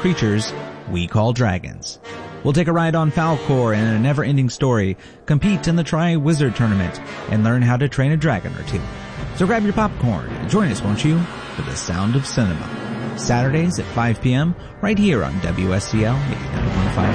creatures we call dragons. We'll take a ride on Falcor and a never-ending story, compete in the Tri-Wizard Tournament, and learn how to train a dragon or two. So grab your popcorn and join us, won't you, for the sound of cinema. Saturdays at 5 p.m. right here on WSCL 89.5